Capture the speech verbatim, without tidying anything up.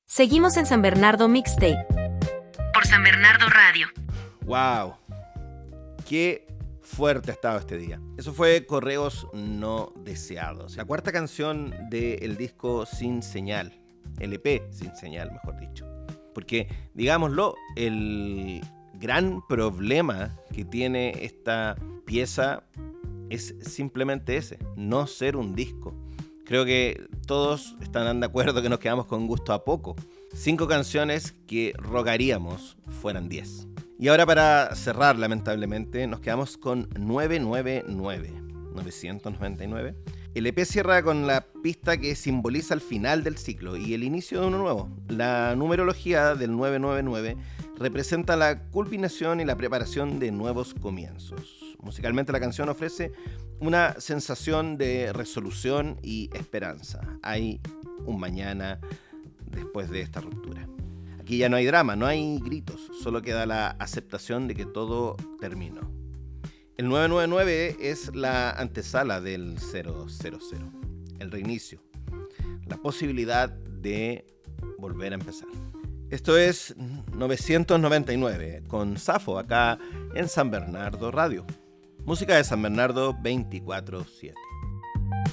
Seguimos en San Bernardo Mixtape por San Bernardo Radio. ¡Wow! ¡Qué fuerte ha estado este día! Eso fue Correos No Deseados, la cuarta canción del disco Sin Señal, L P Sin Señal, mejor dicho. Porque, digámoslo, el gran problema que tiene esta pieza es simplemente ese, no ser un disco. Creo que todos estarán de acuerdo que nos quedamos con gusto a poco. Cinco canciones que rogaríamos fueran diez. Y ahora, para cerrar, lamentablemente, nos quedamos con novecientos noventa y nueve. novecientos noventa y nueve. El E P cierra con la pista que simboliza el final del ciclo y el inicio de uno nuevo. La numerología del novecientos noventa y nueve representa la culminación y la preparación de nuevos comienzos. Musicalmente, la canción ofrece una sensación de resolución y esperanza. Hay un mañana después de esta ruptura. Aquí ya no hay drama, no hay gritos, solo queda la aceptación de que todo terminó. El novecientos noventa y nueve es la antesala del cero cero cero, el reinicio, la posibilidad de volver a empezar. Esto es novecientos noventa y nueve con Safo acá en San Bernardo Radio. Música de San Bernardo veinticuatro siete.